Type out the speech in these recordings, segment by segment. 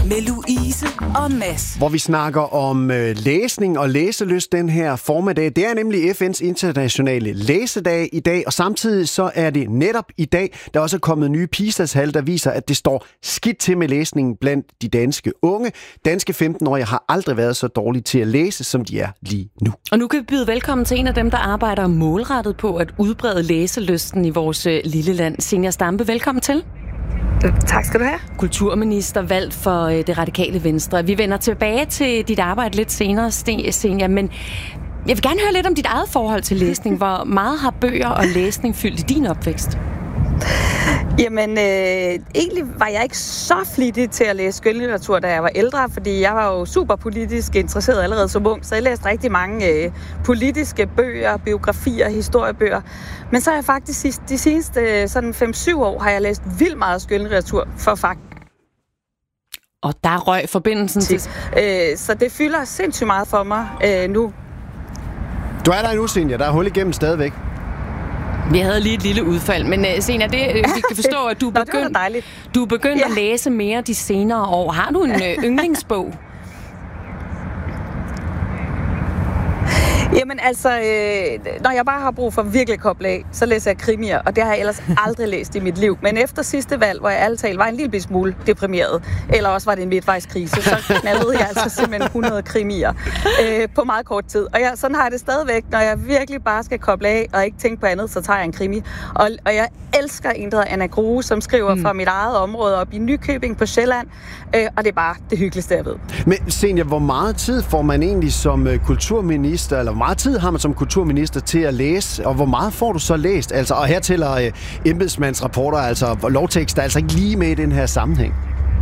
med Louise og Mads. Hvor vi snakker om læsning og læselyst den her formiddag. Det er nemlig FN's internationale læsedag i dag, og samtidig så er det netop i dag, der også er kommet nye PISA-tal, der viser, at det står skidt til med læsningen blandt de danske unge. Danske 15-årige har aldrig været så dårlige til at læse, som de er lige nu. Og nu kan vi byde velkommen til en af dem, der arbejder målrettet på at udbrede læselysten i vores lille land. Zenia Stampe, velkommen til. Tak skal du have. Kulturminister valgt for det radikale Venstre. Vi vender tilbage til dit arbejde lidt senere, Zenia, men jeg vil gerne høre lidt om dit eget forhold til læsning. Hvor meget har bøger og læsning fyldt i din opvækst? Jamen, egentlig var jeg ikke så flittig til at læse skønlitteratur, da jeg var ældre, fordi jeg var jo super politisk interesseret allerede som ung, så jeg læste rigtig mange politiske bøger, biografier, historiebøger. Men så har jeg faktisk de seneste sådan 5-7 år har jeg læst vildt meget skønlitteratur for fakt. Og der røg forbindelsen til. Så det fylder sindssygt meget for mig nu. Du er der endnu, Zenia. Der er hul igennem stadigvæk. Vi havde lige et lille udfald, men Zenia, vi kan forstå, at du er begyndt at læse mere de senere år. Har du en yndlingsbog? Jamen altså, når jeg bare har brug for virkelig at koble af, så læser jeg krimier, og det har jeg ellers aldrig læst i mit liv. Men efter sidste valg, hvor jeg ærligt talt var en lille smule deprimeret, eller også var det en midtvejskrise, så knaldede jeg altså simpelthen 100 krimier på meget kort tid. Og sådan har jeg det stadigvæk, når jeg virkelig bare skal koble af og ikke tænke på andet, så tager jeg en krimi. Og jeg elsker en, der hedder Anna Grue, som skriver fra mit eget område op i Nykøbing på Sjælland, og det er bare det hyggeligste, jeg ved. Men Zenia, hvor meget tid får man egentlig som kulturminister, eller hvor meget tid har man som kulturminister til at læse, og hvor meget får du så læst? Altså, og her tæller embedsmandsrapporter, altså lovtekst, der er altså ikke lige med i den her sammenhæng.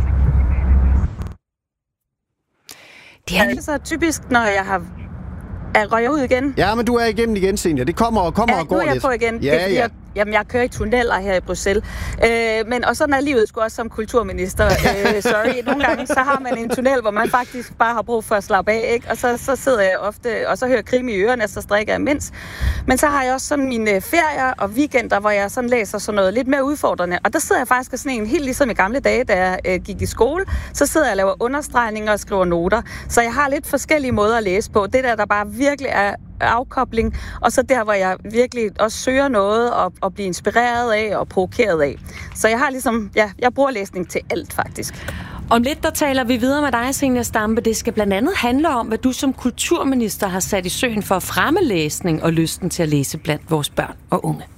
Det er altså typisk, når jeg har røget ud igen. Ja, men du er igennem igen, Zenia. Det kommer og går lidt. Ja, nu er jeg på igen. Ja, det er, fordi jeg kører i tunneller her i Bruxelles. Og sådan er livet sgu også som kulturminister. Nogle gange så har man en tunnel, hvor man faktisk bare har brug for at slappe af, ikke? Og så sidder jeg ofte, og så hører krimi i ørerne, så strikker jeg mindst. Men så har jeg også sådan mine ferier og weekender, hvor jeg sådan læser sådan noget lidt mere udfordrende. Og der sidder jeg faktisk sådan en helt ligesom i gamle dage, da jeg gik i skole. Så sidder jeg og laver understregninger og skriver noter. Så jeg har lidt forskellige måder at læse på. Det der bare virkelig er afkobling, og så der, hvor jeg virkelig også søger noget og bliver inspireret af og provokeret af. Så jeg har ligesom, jeg bruger læsning til alt faktisk. Om lidt, der taler vi videre med dig, Zenia Stampe. Det skal blandt andet handle om, hvad du som kulturminister har sat i søen for at fremme læsning og lysten til at læse blandt vores børn og unge.